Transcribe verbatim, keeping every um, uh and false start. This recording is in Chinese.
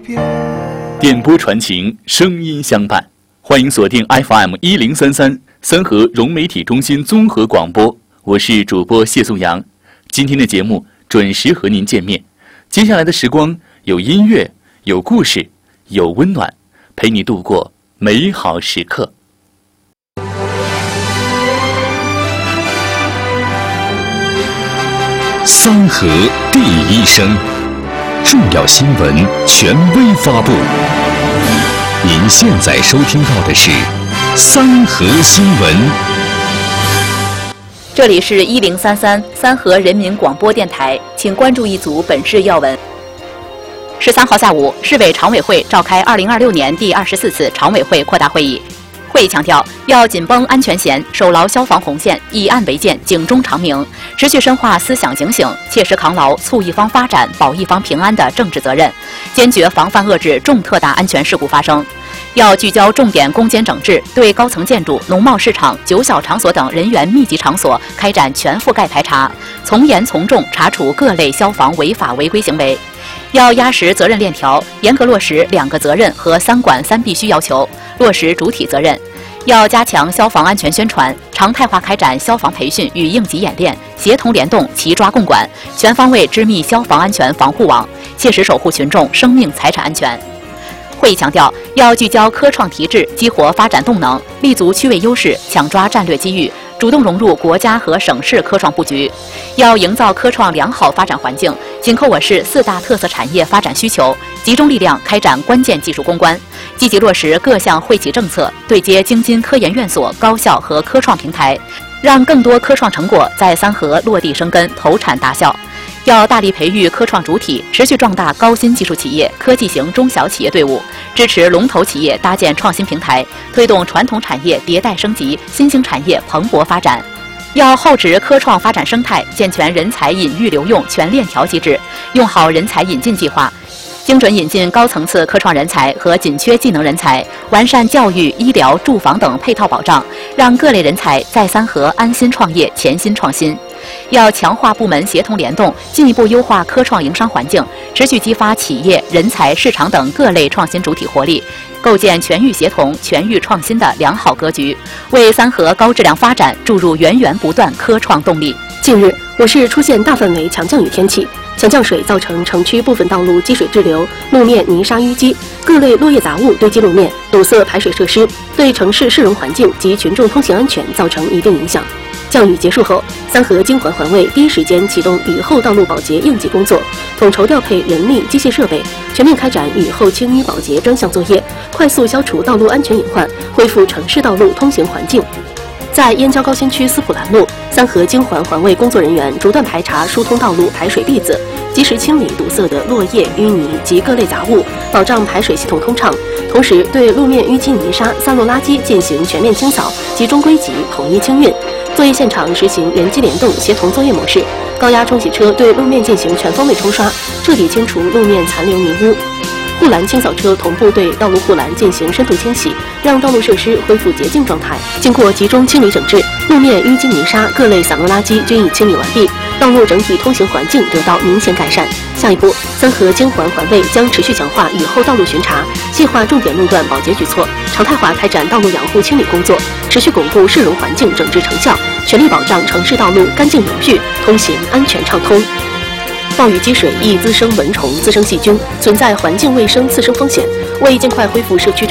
电波传情，声音相伴，欢迎锁定 F M 一零三三三河融媒体中心综合广播，我是主播谢颂阳。今天的节目准时和您见面，接下来的时光有音乐，有故事，有温暖，陪你度过美好时刻。 三河第一声，重要新闻权威发布。您现在收听到的是三河新闻。 这里是一零三三三河人民广播电台，请关注一组本市要闻。十三号下午，市委常委会召开二零二六年第二十四次常委会扩大会议。会议强调，要紧绷安全弦，守牢消防红线，以案为鉴，警钟长鸣，持续深化思想警醒，切实扛牢促一方发展、保一方平安的政治责任，坚决防范遏制重特大安全事故发生。要聚焦重点攻坚整治，对高层建筑、农贸市场、酒小场所等人员密集场所开展全覆盖排查，从严从重查处各类消防违法违规行为。要压实责任链条，严格落实两个责任和三管三必须要求，落实主体责任。要加强消防安全宣传，常态化开展消防培训与应急演练，协同联动，齐抓共管，全方位织密消防安全防护网，切实守护群众生命财产安全。会议强调，要聚焦科创提质，激活发展动能，立足区位优势，抢抓战略机遇，主动融入国家和省市科创布局。要营造科创良好发展环境，紧扣我市四大特色产业发展需求，集中力量开展关键技术攻关，积极落实各项惠企政策，对接京津科研院所、高校和科创平台，让更多科创成果在三河落地生根、投产达效。要大力培育科创主体，持续壮大高新技术企业、科技型中小企业队伍，支持龙头企业搭建创新平台，推动传统产业迭代升级、新兴产业蓬勃发展。要厚植科创发展生态，健全人才引育留用全链条机制，用好人才引进计划，精准引进高层次科创人才和紧缺技能人才，完善教育、医疗、住房等配套保障，让各类人才在三河安心创业、潜心创新。要强化部门协同联动，进一步优化科创营商环境，持续激发企业、人才、市场等各类创新主体活力，构建全域协同、全域创新的良好格局，为三河高质量发展注入源源不断科创动力。 近日，我市出现大范围强降雨天气，强降水造成城区部分道路积水滞留，路面泥沙淤积，各类落叶杂物堆积路面，堵塞排水设施，对城市市容环境及群众通行安全造成一定影响。降雨结束后，三河京环环卫第一时间启动雨后道路保洁应急工作，统筹调配人力、机械设备，全面开展雨后清淤保洁专项作业，快速消除道路安全隐患，恢复城市道路通行环境。在燕郊高新区斯普兰路，三河京环环卫工作人员不断排查疏通道路排水篦子，及时清理堵塞的落叶、淤泥及各类杂物，保障排水系统通畅。同时，对路面淤积泥沙、散落垃圾进行全面清扫，集中归集，统一清运。作业现场实行人机联动协同作业模式，高压冲洗车对路面进行全方位冲刷，彻底清除路面残留泥污。护栏清扫车同步对道路护栏进行深度清洗，让道路设施恢复洁净状态。经过集中清理整治，路面淤积泥沙、各类散落垃圾均已清理完毕，道路整体通行环境得到明显改善。下一步，三河京环环卫将持续强化雨后道路巡查，细化重点路段保洁举措，常态化开展道路养护清理工作，持续巩固市容环境整治成效，全力保障城市道路干净有序，通行安全畅通。暴雨积水易滋生蚊虫、滋生细菌，存在环境卫生次生风险。为尽快恢复社区